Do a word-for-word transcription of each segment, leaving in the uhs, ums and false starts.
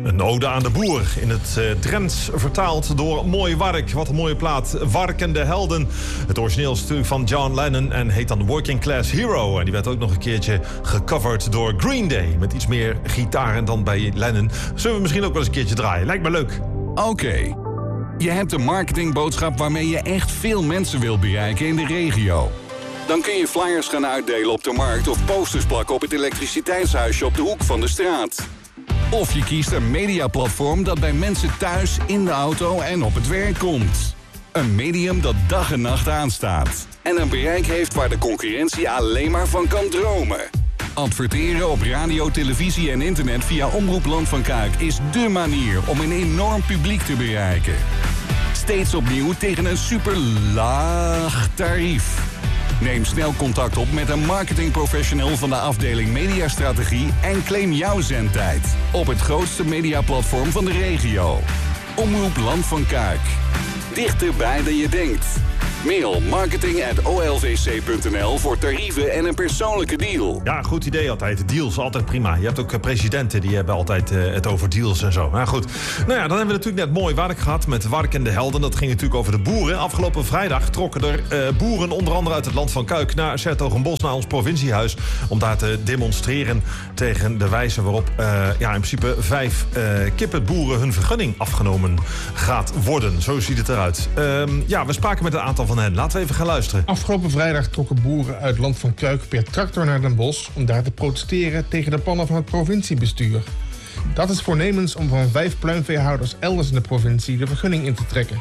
Een ode aan de boer in het uh, Drents, vertaald door Mooi Wark. Wat een mooie plaat. Warkende helden. Het origineel is natuurlijk van John Lennon en heet dan Working Class Hero. En die werd ook nog een keertje gecoverd door Green Day. Met iets meer gitaren dan bij Lennon. Zullen we misschien ook wel eens een keertje draaien? Lijkt me leuk. Oké. Okay. Je hebt een marketingboodschap waarmee je echt veel mensen wil bereiken in de regio. Dan kun je flyers gaan uitdelen op de markt of posters plakken op het elektriciteitshuisje op de hoek van de straat. Of je kiest een mediaplatform dat bij mensen thuis, in de auto en op het werk komt. Een medium dat dag en nacht aanstaat. En een bereik heeft waar de concurrentie alleen maar van kan dromen. Adverteren op radio, televisie en internet via Omroep Land van Kuik is dé manier om een enorm publiek te bereiken. Steeds opnieuw tegen een super laag tarief. Neem snel contact op met een marketingprofessional van de afdeling Mediastrategie en claim jouw zendtijd op het grootste mediaplatform van de regio. Omroep Land van Kuik. Dichterbij dan je denkt. Mail marketing at o l v c punt n l voor tarieven en een persoonlijke deal. Ja, goed idee altijd. Deals, altijd prima. Je hebt ook presidenten die hebben altijd uh, het over deals en zo. Maar goed. Nou ja, dan hebben we natuurlijk net Mooi Wark gehad met Warkende helden. Dat ging natuurlijk over de boeren. Afgelopen vrijdag trokken er uh, boeren onder andere uit het Land van Kuik naar 's-Hertogenbosch, naar ons provinciehuis, om daar te demonstreren tegen de wijze waarop uh, ja, in principe vijf uh, kippenboeren hun vergunning afgenomen gaat worden. Zo ziet het eruit. Uh, ja, we spraken met een aantal van hen. Laten we even gaan luisteren. Afgelopen vrijdag trokken boeren uit Land van Kuik per tractor naar Den Bosch om daar te protesteren tegen de plannen van het provinciebestuur. Dat is voornemens om van vijf pluimveehouders elders in de provincie de vergunning in te trekken.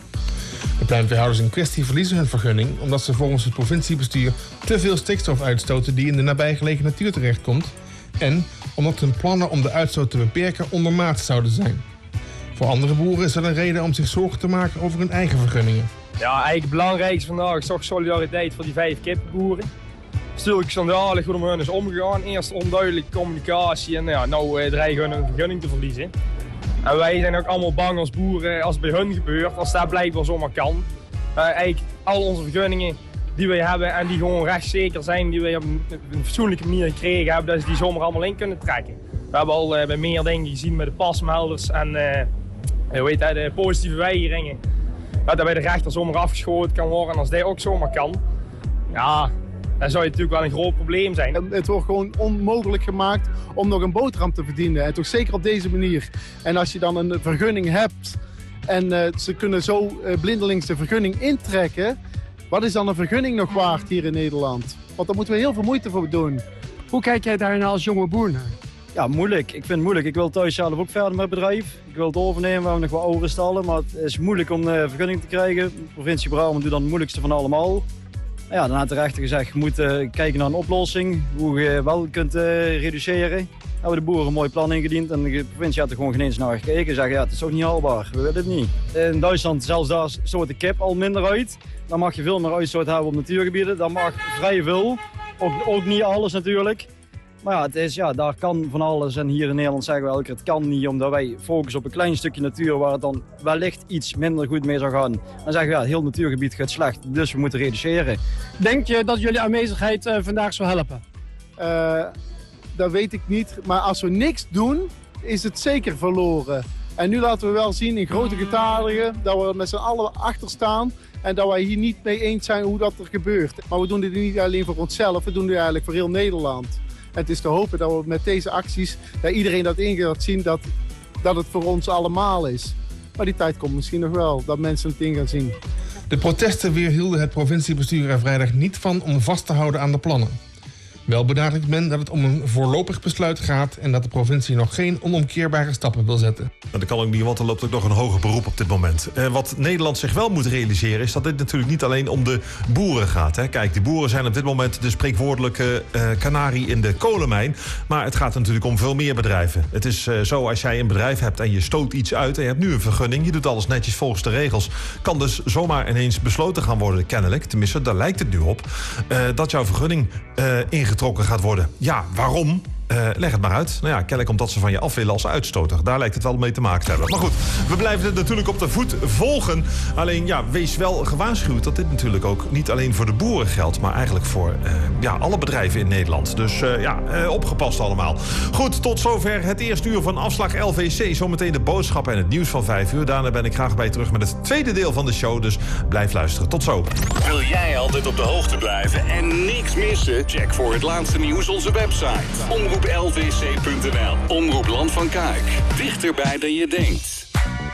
De pluimveehouders in kwestie verliezen hun vergunning omdat ze volgens het provinciebestuur te veel stikstof uitstoten die in de nabijgelegen natuur terechtkomt en omdat hun plannen om de uitstoot te beperken ondermaats zouden zijn. Voor andere boeren is dat een reden om zich zorgen te maken over hun eigen vergunningen. Ja, eigenlijk het belangrijkste vandaag is toch solidariteit voor die vijf kippenboeren. Het is natuurlijk schandalig hoe er met hen is omgegaan. Eerst onduidelijke communicatie en ja, nou eh, dreigen hun een vergunning te verliezen. En wij zijn ook allemaal bang als boeren als het bij hun gebeurt, als dat blijkbaar zomaar kan. Uh, eigenlijk al onze vergunningen die wij hebben en die gewoon rechtszeker zijn, die wij op een, een fatsoenlijke manier gekregen hebben, dat ze die zomaar allemaal in kunnen trekken. We hebben al uh, bij meer dingen gezien met de pasmelders en uh, hoe heet dat, de positieve weigeringen. Dat bij de rechter zomaar afgeschoten kan worden en als dat ook zomaar kan, ja, dan zou je natuurlijk wel een groot probleem zijn. Het wordt gewoon onmogelijk gemaakt om nog een boterham te verdienen en toch zeker op deze manier. En als je dan een vergunning hebt en uh, ze kunnen zo uh, blindelings de vergunning intrekken, wat is dan een vergunning nog waard hier in Nederland? Want daar moeten we heel veel moeite voor doen. Hoe kijk jij daar nou als jonge boer naar? Ja, moeilijk. Ik vind het moeilijk. Ik wil thuis zelf ook verder met het bedrijf. Ik wil het overnemen, we hebben nog wat oude stallen, maar het is moeilijk om de vergunning te krijgen. De provincie Brabant doet dan het moeilijkste van allemaal. Ja, dan had de rechter gezegd, je moet uh, kijken naar een oplossing, hoe je wel kunt uh, reduceren. Dan hebben we de boeren een mooi plan ingediend en de provincie had er gewoon geen eens naar gekeken. En zeggen, ja, het is ook niet haalbaar, we willen het niet. In Duitsland, zelfs daar stoot de kip al minder uit. Dan mag je veel meer uitstoot hebben op natuurgebieden. Dan mag vrij veel, ook, ook niet alles natuurlijk. Maar ja, het is, ja, daar kan van alles en hier in Nederland zeggen we elke keer het kan niet, omdat wij focussen op een klein stukje natuur waar het dan wellicht iets minder goed mee zou gaan. Dan zeggen we, ja, het heel natuurgebied gaat slecht, dus we moeten reduceren. Denk je dat jullie aanwezigheid uh, vandaag zou helpen? Uh, dat weet ik niet, maar als we niks doen, is het zeker verloren. En nu laten we wel zien in grote getalen dat we er met z'n allen achter staan en dat wij hier niet mee eens zijn hoe dat er gebeurt. Maar we doen dit niet alleen voor onszelf, we doen dit eigenlijk voor heel Nederland. En het is te hopen dat we met deze acties, dat iedereen dat in gaat zien, dat, dat het voor ons allemaal is. Maar die tijd komt misschien nog wel, dat mensen het in gaan zien. De protesten weerhielden het provinciebestuur er vrijdag niet van om vast te houden aan de plannen. Wel benadrukt men dat het om een voorlopig besluit gaat en dat de provincie nog geen onomkeerbare stappen wil zetten. Dat kan ook niet, want er loopt ook nog een hoger beroep op dit moment. Uh, wat Nederland zich wel moet realiseren is dat dit natuurlijk niet alleen om de boeren gaat. Hè. Kijk, die boeren zijn op dit moment de spreekwoordelijke uh, kanarie in de kolenmijn. Maar het gaat natuurlijk om veel meer bedrijven. Het is uh, zo, als jij een bedrijf hebt en je stoot iets uit en je hebt nu een vergunning, je doet alles netjes volgens de regels, kan dus zomaar ineens besloten gaan worden, kennelijk. Tenminste, daar lijkt het nu op, uh, dat jouw vergunning uh, ingetrokken gaat worden. Ja, waarom? Uh, leg het maar uit. Nou ja, kennelijk omdat ze van je af willen als uitstoter. Daar lijkt het wel mee te maken te hebben. Maar goed, we blijven het natuurlijk op de voet volgen. Alleen, ja, wees wel gewaarschuwd dat dit natuurlijk ook niet alleen voor de boeren geldt, maar eigenlijk voor uh, ja, alle bedrijven in Nederland. Dus uh, ja, uh, opgepast allemaal. Goed, tot zover het eerste uur van Afslag L V C. Zometeen de boodschappen en het nieuws van vijf uur. Daarna ben ik graag bij je terug met het tweede deel van de show. Dus blijf luisteren. Tot zo. Wil jij altijd op de hoogte blijven en niks missen? Check voor het laatste nieuws onze website. omroep l v c punt n l. Omroep Land van Kuik. Dichterbij dan je denkt.